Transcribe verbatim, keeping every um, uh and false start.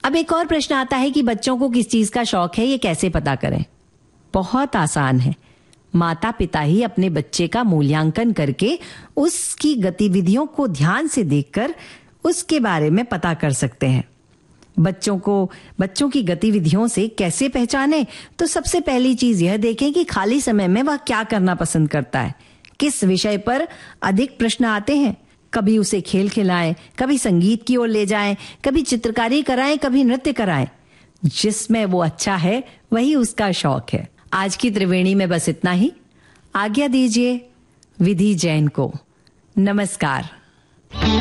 अब एक और प्रश्न आता है कि बच्चों को किस चीज का शौक है, ये कैसे पता करें? बहुत आसान है। माता पिता ही अपने बच्चे का मूल्यांकन करके उसकी गतिविधियों को ध्यान से देखकर उसके बारे में पता कर सकते हैं। बच्चों को बच्चों की गतिविधियों से कैसे पहचाने? तो सबसे पहली चीज यह देखें कि खाली समय में वह क्या करना पसंद करता है, किस विषय पर अधिक प्रश्न आते हैं। कभी उसे खेल खिलाएं, कभी संगीत की ओर ले जाएं, कभी चित्रकारी कराएं, कभी नृत्य कराएं। जिसमें वो अच्छा है वही उसका शौक है। आज की त्रिवेणी में बस इतना ही। आज्ञा दीजिए विधि जैन को। नमस्कार।